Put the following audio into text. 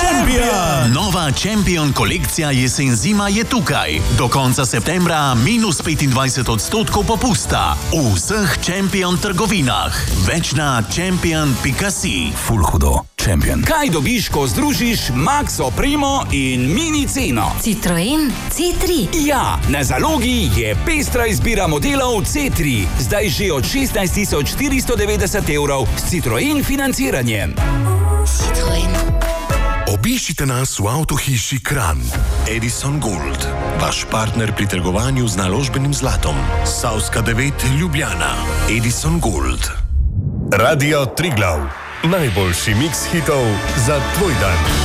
Champion! Nova Champion kolekcija jesen-zima je tukaj. Do konca septembra minus 25% popusta v vseh Champion trgovinah. Več na champion.si. Ful hudo. Champion. Kaj dobiš, ko združiš Max Opremo in mini ceno? Citroen C3. Ja, na zalogi je pestra izbira modelov C3. Zdaj že od 16.490 € s Citroen financiranjem. Citroen. Obiščite nas v avtohiši Kranj. Edison Gold, vaš partner pri trgovanju z naložbenim zlatom. Savska 9 Ljubljana. Edison Gold. Radio Triglav. Najboljši miks hitov za tvoj dan.